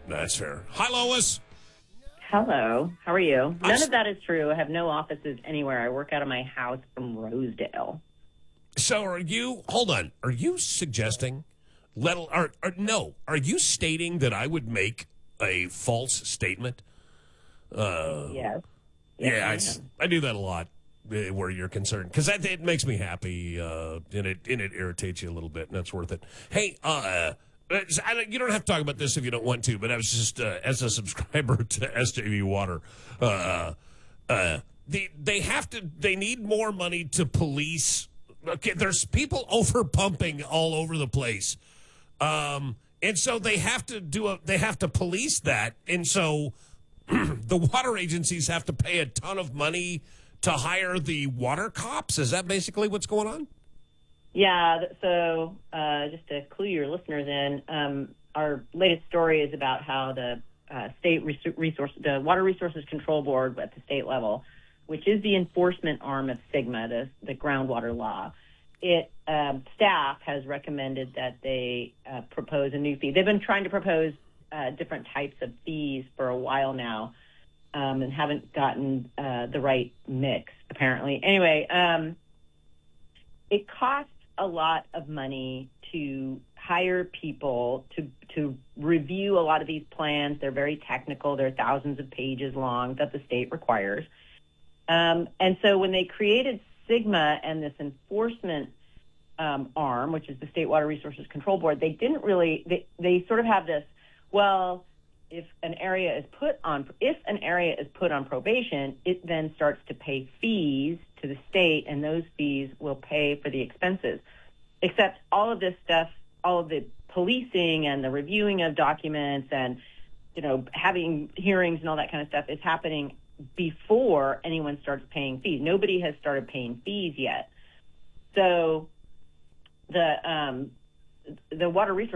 That's fair. Hi, Lois. Hello. How are you? None of that is true. I have no offices anywhere. I work out of my house from Rosedale. So hold on, are you suggesting, are you stating that I would make a false statement? Yes. Yeah, I do that a lot where you're concerned, because it makes me happy, and it irritates you a little bit, and that's worth it. Hey, you don't have to talk about this if you don't want to, but I was just, as a subscriber to SJV Water, they need more money to police. Okay, there's people over pumping all over the place. And so they have to police that. And so the water agencies have to pay a ton of money to hire the water cops. Is that basically what's going on? Yeah. So just to clue your listeners in, our latest story is about how the the Water Resources Control Board at the state level, which is the enforcement arm of SGMA, the groundwater law, staff has recommended that they propose a new fee. They've been trying to propose different types of fees for a while now, and haven't gotten the right mix, apparently. Anyway, it costs a lot of money to hire people to review a lot of these plans. They're very technical. They're thousands of pages long that the state requires. And so when they created SGMA and this enforcement arm, which is the State Water Resources Control Board, they didn't really, they sort of have this, well, if an area is put on probation, it then starts to pay fees to the state, and those fees will pay for the expenses. Except all of this stuff, all of the policing and the reviewing of documents and, having hearings and all that kind of stuff is happening before anyone starts paying fees. Nobody has started paying fees yet. So the Water Resources